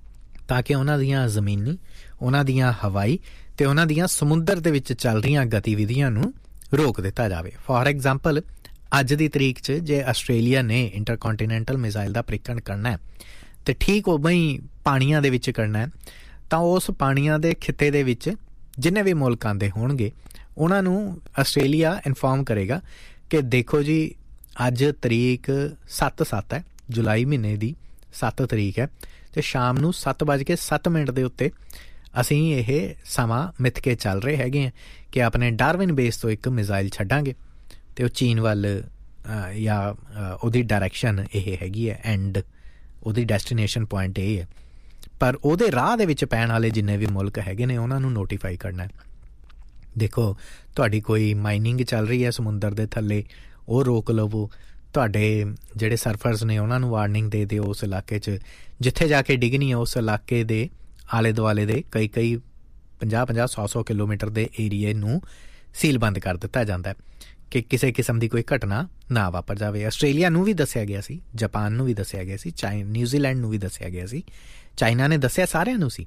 Speaker 1: ਤਾਂ ਕਿ ਉਹਨਾਂ ਦੀਆਂ ਜ਼ਮੀਨੀ, ਉਹਨਾਂ ਦੀਆਂ ਹਵਾਈ ਅਤੇ ਉਹਨਾਂ ਦੀਆਂ ਸਮੁੰਦਰ ਦੇ ਵਿੱਚ ਚੱਲ ਰਹੀਆਂ ਗਤੀਵਿਧੀਆਂ ਨੂੰ ਰੋਕ ਦਿੱਤਾ ਜਾਵੇ। ਫੋਰ ਐਗਜ਼ਾਮਪਲ ਅੱਜ ਦੀ ਤਰੀਕ 'ਚ ਜੇ ਆਸਟ੍ਰੇਲੀਆ ਨੇ ਇੰਟਰਕੋਂਟੀਨੈਂਟਲ ਮਿਜ਼ਾਈਲ ਦਾ ਪ੍ਰੀਖਣ ਕਰਨਾ ਹੈ ਅਤੇ ਠੀਕ ਉਵੇਂ ਹੀ ਪਾਣੀਆਂ ਦੇ ਵਿੱਚ ਕਰਨਾ ਹੈ, ਤਾਂ ਉਸ ਪਾਣੀਆਂ ਦੇ ਖਿੱਤੇ ਦੇ ਵਿੱਚ ਜਿੰਨੇ ਵੀ ਮੁਲਕ ਆਉਂਦੇ ਹੋਣਗੇ ਉਹਨਾਂ ਨੂੰ ਆਸਟ੍ਰੇਲੀਆ ਇਨਫੋਰਮ ਕਰੇਗਾ ਕਿ ਦੇਖੋ ਜੀ ਅੱਜ ਤਰੀਕ 7/7 ਹੈ, ਜੁਲਾਈ ਮਹੀਨੇ ਦੀ 7 ਤਰੀਕ ਹੈ, ਅਤੇ ਸ਼ਾਮ ਨੂੰ 7:07 ਦੇ ਉੱਤੇ ਅਸੀਂ ਇਹ ਸਮਾਂ ਮਿੱਥ ਕੇ ਚੱਲ ਰਹੇ ਹੈਗੇ ਹਾਂ ਕਿ ਆਪਣੇ ਡਾਰਵਿਨ ਬੇਸ ਤੋਂ ਇੱਕ ਮਿਜ਼ਾਈਲ ਛੱਡਾਂਗੇ ਅਤੇ ਉਹ ਚੀਨ ਵੱਲ ਜਾਂ ਉਹਦੀ ਡਾਇਰੈਕਸ਼ਨ ਇਹ ਹੈਗੀ ਹੈ, ਐਂਡ ਉਹਦੀ ਡੈਸਟੀਨੇਸ਼ਨ ਪੁਆਇੰਟ ਇਹ ਹੈ। ਪਰ ਉਹਦੇ ਰਾਹ ਦੇ ਵਿੱਚ ਪੈਣ ਵਾਲੇ ਜਿੰਨੇ ਵੀ ਮੁਲਕ ਹੈਗੇ ਨੇ ਉਹਨਾਂ ਨੂੰ ਨੋਟੀਫਾਈ ਕਰਨਾ ਹੈ। ਦੇਖੋ ਤੁਹਾਡੀ ਕੋਈ ਮਾਈਨਿੰਗ ਚੱਲ ਰਹੀ ਹੈ ਸਮੁੰਦਰ ਦੇ ਥੱਲੇ, ਉਹ ਰੋਕ ਲਵੋ। ਤੁਹਾਡੇ ਜਿਹੜੇ ਸਰਫਰਸ ਨੇ ਉਹਨਾਂ ਨੂੰ ਵਾਰਨਿੰਗ ਦੇ ਦਿਓ ਉਸ ਇਲਾਕੇ 'ਚ ਜਿੱਥੇ ਜਾ ਕੇ ਡਿੱਗਣੀ ਹੈ, ਉਸ ਇਲਾਕੇ ਦੇ ਆਲੇ ਦੁਆਲੇ ਦੇ ਕਈ 50-50, 100-100 ਕਿਲੋਮੀਟਰ ਦੇ ਏਰੀਏ ਨੂੰ ਸੀਲਬੰਦ ਕਰ ਦਿੱਤਾ ਜਾਂਦਾ ਹੈ ਕਿ ਕਿਸੇ ਕਿਸਮ ਦੀ ਕੋਈ ਘਟਨਾ ਨਾ ਵਾਪਰ ਜਾਵੇ। ਆਸਟ੍ਰੇਲੀਆ ਨੂੰ ਵੀ ਦੱਸਿਆ ਗਿਆ ਸੀ, ਜਾਪਾਨ ਨੂੰ ਵੀ ਦੱਸਿਆ ਗਿਆ ਸੀ, ਨਿਊਜ਼ੀਲੈਂਡ ਨੂੰ ਵੀ ਦੱਸਿਆ ਗਿਆ ਸੀ, ਚਾਈਨਾ ਨੇ ਦੱਸਿਆ, ਸਾਰਿਆਂ ਨੂੰ ਸੀ।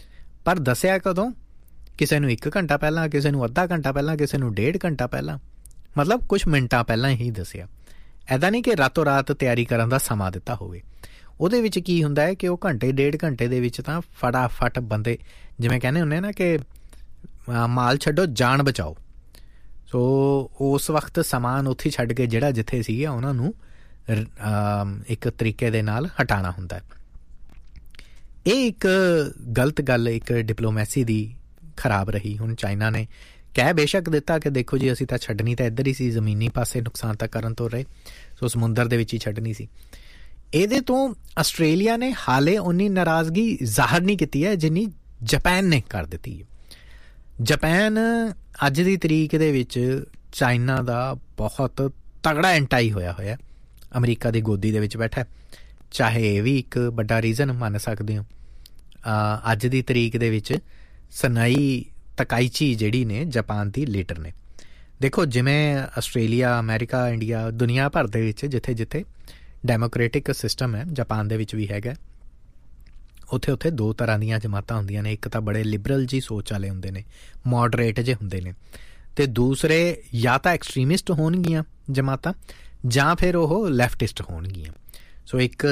Speaker 1: ਪਰ ਦੱਸਿਆ ਕਦੋਂ? ਕਿਸੇ ਨੂੰ 1 ਘੰਟਾ ਪਹਿਲਾਂ, ਕਿਸੇ ਨੂੰ ਅੱਧਾ ਘੰਟਾ ਪਹਿਲਾਂ, ਕਿਸੇ ਨੂੰ 1.5 ਘੰਟਾ ਪਹਿਲਾਂ, ਮਤਲਬ ਕੁਛ ਮਿੰਟਾਂ ਪਹਿਲਾਂ ਹੀ ਦੱਸਿਆ। ਇੱਦਾਂ ਨਹੀਂ ਕਿ ਰਾਤੋਂ ਰਾਤ ਤਿਆਰੀ ਕਰਨ ਦਾ ਸਮਾਂ ਦਿੱਤਾ ਹੋਵੇ। ਉਹਦੇ ਵਿੱਚ ਕੀ ਹੁੰਦਾ ਹੈ ਕਿ ਉਹ ਘੰਟੇ 1.5 ਘੰਟੇ ਦੇ ਵਿੱਚ ਤਾਂ ਫਟਾਫਟ ਬੰਦੇ, ਜਿਵੇਂ ਕਹਿੰਦੇ ਹੁੰਦੇ ਨਾ ਕਿ ਮਾਲ ਛੱਡੋ, ਜਾਨ ਬਚਾਓ। ਸੋ ਉਸ ਵਕਤ ਸਮਾਨ ਉੱਥੇ ਛੱਡ ਕੇ ਜਿਹੜਾ ਜਿੱਥੇ ਸੀਗੇ ਉਹਨਾਂ ਨੂੰ ਇੱਕ ਤਰੀਕੇ ਦੇ ਨਾਲ ਹਟਾਉਣਾ ਹੁੰਦਾ। ਇਹ ਇੱਕ ਗਲਤ ਗੱਲ, ਇੱਕ ਡਿਪਲੋਮੈਸੀ ਦੀ ਖਰਾਬ ਰਹੀ। ਹੁਣ ਚਾਈਨਾ ਨੇ ਕਹਿ ਬੇਸ਼ੱਕ ਦਿੱਤਾ ਕਿ ਦੇਖੋ ਜੀ ਅਸੀਂ ਤਾਂ ਛੱਡਣੀ ਤਾਂ ਇੱਧਰ ਹੀ ਸੀ, ਜ਼ਮੀਨੀ ਪਾਸੇ ਨੁਕਸਾਨ ਤਾਂ ਕਰਨ ਤੋਂ ਰਹੇ, ਸੋ ਸਮੁੰਦਰ ਦੇ ਵਿੱਚ ਹੀ ਛੱਡਣੀ ਸੀ। ਇਹਦੇ ਤੋਂ ਆਸਟ੍ਰੇਲੀਆ ਨੇ ਹਾਲੇ ਉਨੀ ਨਾਰਾਜ਼ਗੀ ਜ਼ਾਹਰ ਨਹੀਂ ਕੀਤੀ ਹੈ ਜਿੰਨੀ ਜਾਪਾਨ ਨੇ ਕਰ ਦਿੱਤੀ ਹੈ। ਜਾਪਾਨ ਅੱਜ ਦੀ ਤਰੀਕ ਦੇ ਵਿੱਚ ਚਾਈਨਾ ਦਾ ਬਹੁਤ ਤਗੜਾ ਐਂਟਾਈ ਹੋਇਆ ਹੋਇਆ, ਅਮਰੀਕਾ ਦੀ ਗੋਦੀ ਦੇ ਵਿੱਚ ਬੈਠਾ। ਚਾਹੇ ਇਹ ਵੀ ਇੱਕ ਵੱਡਾ ਰੀਜ਼ਨ ਮੰਨ ਸਕਦੇ ਹੋ। ਅੱਜ ਦੀ ਤਰੀਕ ਦੇ ਵਿੱਚ ਸਨਾਈ ਤਕਾਈਚੀ ਜਿਹੜੀ ਨੇ ਜਾਪਾਨ ਦੀ ਲੀਡਰ ਨੇ। ਦੇਖੋ ਜਿਵੇਂ ਆਸਟ੍ਰੇਲੀਆ, ਅਮਰੀਕਾ, ਇੰਡੀਆ, ਦੁਨੀਆ ਭਰ ਦੇ ਵਿੱਚ ਜਿੱਥੇ ਜਿੱਥੇ ਡੈਮੋਕ੍ਰੇਟਿਕ ਸਿਸਟਮ ਹੈ, ਜਾਪਾਨ ਦੇ ਵਿੱਚ ਵੀ ਹੈਗਾ, ਉੱਥੇ ਉੱਥੇ ਦੋ ਤਰ੍ਹਾਂ ਦੀਆਂ ਜਮਾਤਾਂ ਹੁੰਦੀਆਂ ਨੇ। ਇੱਕ ਤਾਂ ਬੜੇ ਲਿਬਰਲ ਜੀ ਸੋਚ ਵਾਲੇ ਹੁੰਦੇ ਨੇ, ਮੋਡਰੇਟ ਜਿਹੇ ਹੁੰਦੇ ਨੇ, ਅਤੇ ਦੂਸਰੇ ਜਾਂ ਤਾਂ ਐਕਸਟ੍ਰੀਮਿਸਟ ਹੋਣਗੀਆਂ ਜਮਾਤਾਂ ਜਾਂ ਫਿਰ ਉਹ ਲੈਫਟਿਸਟ ਹੋਣਗੀਆਂ। ਸੋ ਇੱਕ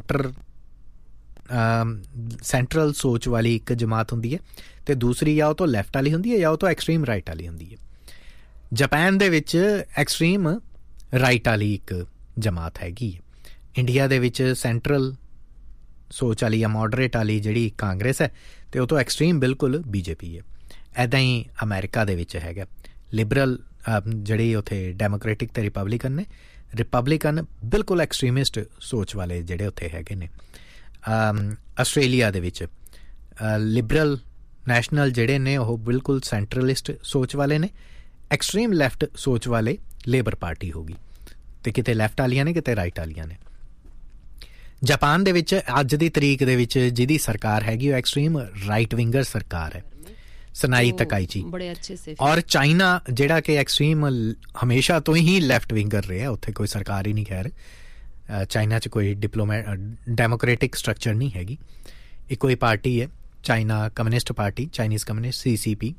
Speaker 1: ਸੈਂਟਰਲ ਸੋਚ ਵਾਲੀ ਇੱਕ ਜਮਾਤ ਹੁੰਦੀ ਹੈ, ਅਤੇ ਦੂਸਰੀ ਜਾਂ ਉਹ ਤੋਂ ਲੈਫਟ ਵਾਲੀ ਹੁੰਦੀ ਹੈ ਜਾਂ ਉਹ ਤੋਂ ਐਕਸਟ੍ਰੀਮ ਰਾਈਟ ਵਾਲੀ ਹੁੰਦੀ ਹੈ। ਜਾਪਾਨ ਦੇ ਵਿੱਚ ਐਕਸਟ੍ਰੀਮ ਰਾਈਟ ਵਾਲੀ ਇੱਕ ਜਮਾਤ ਹੈਗੀ ਹੈ। ਇੰਡੀਆ ਦੇ ਵਿੱਚ ਸੈਂਟਰਲ ਸੋਚ ਵਾਲੀ ਜਾਂ ਮੋਡਰੇਟ ਵਾਲੀ ਜਿਹੜੀ ਕਾਂਗਰਸ ਹੈ, ਅਤੇ ਉਹ ਤੋਂ ਐਕਸਟ੍ਰੀਮ ਬਿਲਕੁਲ BJP ਹੈ। ਇੱਦਾਂ ਹੀ ਅਮਰੀਕਾ ਦੇ ਵਿੱਚ ਹੈਗਾ ਲਿਬਰਲ, ਜਿਹੜੀ ਉੱਥੇ ਡੈਮੋਕ੍ਰੇਟਿਕ ਅਤੇ ਰਿਪਬਲਿਕਨ ਨੇ। ਰਿਪਬਲਿਕਨ ਬਿਲਕੁਲ ਐਕਸਟ੍ਰੀਮਿਸਟ ਸੋਚ ਵਾਲੇ ਜਿਹੜੇ ਉੱਥੇ ਹੈਗੇ ਨੇ। ਆਸਟ੍ਰੇਲੀਆ ਦੇ ਵਿੱਚ ਲਿਬਰਲ ਨੈਸ਼ਨਲ ਜਿਹੜੇ ਨੇ ਉਹ ਬਿਲਕੁਲ ਸੈਂਟਰਲਿਸਟ ਸੋਚ ਵਾਲੇ ਨੇ। ਐਕਸਟ੍ਰੀਮ ਲੈਫਟ ਸੋਚ ਵਾਲੇ ਲੇਬਰ ਪਾਰਟੀ ਹੋ ਗਈ, ਅਤੇ ਕਿਤੇ ਲੈਫਟ ਵਾਲੀਆਂ ਨੇ, ਕਿਤੇ ਰਾਈਟ ਵਾਲੀਆਂ ਨੇ। ਜਾਪਾਨ ਦੇ ਵਿੱਚ ਅੱਜ ਦੀ ਤਰੀਕ ਦੇ ਵਿੱਚ ਜਿਹਦੀ ਸਰਕਾਰ ਹੈਗੀ ਉਹ ਐਕਸਟ੍ਰੀਮ ਰਾਈਟ ਵਿੰਗਰ ਸਰਕਾਰ ਹੈ, ਸਨਾਈ ਤਕਾਈਚੀ। ਔਰ ਚਾਈਨਾ ਜਿਹੜਾ ਕਿ ਐਕਸਟ੍ਰੀਮ ਹਮੇਸ਼ਾ ਤੋਂ ਹੀ ਲੈਫਟ ਵਿੰਗਰ ਰਿਹਾ, ਉੱਥੇ ਕੋਈ ਸਰਕਾਰ ਹੀ ਨਹੀਂ। ਖੈਰ ਚਾਈਨਾ 'ਚ ਕੋਈ ਡੈਮੋਕ੍ਰੇਟਿਕ ਸਟਰਕਚਰ ਨਹੀਂ ਹੈਗੀ, ਇੱਕੋ ਹੀ ਪਾਰਟੀ ਹੈ, China communist party, Chinese communist, CCP।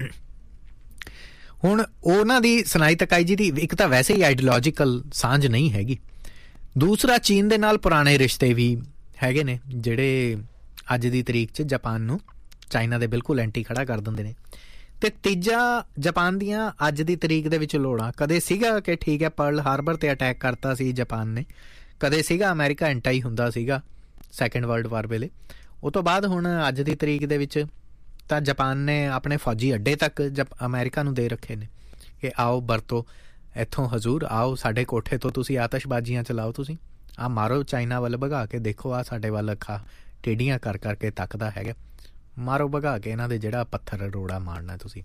Speaker 1: ਹੁਣ ਉਹਨਾਂ ਦੀ ਸਨਾਈ ਤਕਾਈਚੀ ਦੀ ਇੱਕ ਤਾਂ ਵੈਸੇ ਹੀ ਆਈਡੀਓਲੋਜੀਕਲ ਸਾਂਝ ਨਹੀਂ ਹੈਗੀ, ਦੂਸਰਾ ਚੀਨ ਦੇ ਨਾਲ ਪੁਰਾਣੇ ਰਿਸ਼ਤੇ ਵੀ ਹੈਗੇ ਨੇ ਜਿਹੜੇ ਅੱਜ ਦੀ ਤਰੀਕ 'ਚ ਜਾਪਾਨ ਨੂੰ ਚਾਈਨਾ ਦੇ ਬਿਲਕੁਲ ਐਂਟੀ ਖੜਾ ਕਰ ਦਿੰਦੇ ਨੇ। ਅਤੇ ਤੀਜਾ, ਜਾਪਾਨ ਦੀਆਂ ਅੱਜ ਦੀ ਤਰੀਕ ਦੇ ਵਿੱਚ ਲੋੜਾਂ ਕਦੇ ਸੀਗਾ ਕਿ ਠੀਕ ਹੈ ਪਰਲ ਹਾਰਬਰ 'ਤੇ ਅਟੈਕ ਕਰਤਾ ਸੀ ਜਾਪਾਨ ਨੇ, ਕਦੇ ਸੀਗਾ ਅਮਰੀਕਾ ਐਂਟਾਈ ਹੁੰਦਾ ਸੀਗਾ ਸੈਕਿੰਡ ਵਰਲਡ ਵਾਰ ਵੇਲੇ। ਉਹ ਤੋਂ ਬਾਅਦ ਹੁਣ ਅੱਜ ਦੀ ਤਰੀਕ ਦੇ ਵਿੱਚ ਤਾਂ ਜਾਪਾਨ ਨੇ ਆਪਣੇ ਫੌਜੀ ਅੱਡੇ ਤੱਕ ਅਮਰੀਕਾ ਨੂੰ ਦੇ ਰੱਖੇ ਨੇ ਕਿ ਆਓ ਵਰਤੋ ਇੱਥੋਂ ਹਜ਼ੂਰ, ਆਓ ਸਾਡੇ ਕੋਠੇ ਤੋਂ ਤੁਸੀਂ ਆਤਿਸ਼ਬਾਜ਼ੀਆਂ ਚਲਾਓ, ਤੁਸੀਂ ਆਹ ਮਾਰੋ ਚਾਈਨਾ ਵੱਲ ਭਗਾ ਕੇ, ਦੇਖੋ ਆਹ ਸਾਡੇ ਵੱਲ ਅੱਖਾਂ ਟੇਢੀਆਂ ਕਰ ਕਰਕੇ ਤੱਕਦਾ ਹੈਗਾ, ਮਾਰੋ ਭਗਾ ਕੇ ਇਹਨਾਂ ਦੇ ਜਿਹੜਾ ਪੱਥਰ ਰੋੜਾ ਮਾਰਨਾ ਤੁਸੀਂ।